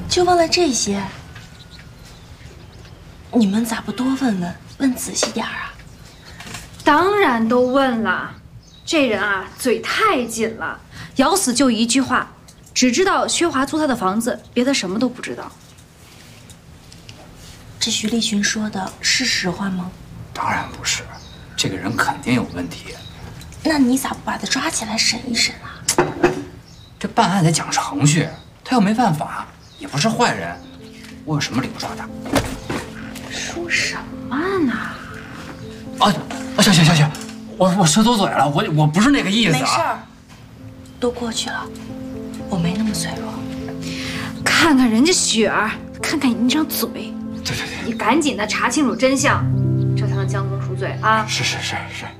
就问了这些，你们咋不多问问，问仔细点啊？ 当然都问了，这人啊嘴太紧了，咬死就一句话，只知道薛华租他的房子，别的什么都不知道。 这徐立群说的是实话吗？ 当然不是，这个人肯定有问题。 那你咋不把他抓起来审一审啊？ 这办案得讲程序，他又没犯法，也不是坏人，我有什么理由抓他？ 说什么呢？ 行，我说错嘴了，我不是那个意思啊。 没事儿，都过去了，我没那么脆弱。 看看人家雪儿，看看你那张嘴。 对， 你赶紧的查清楚真相，这才能将功赎罪啊！ 是。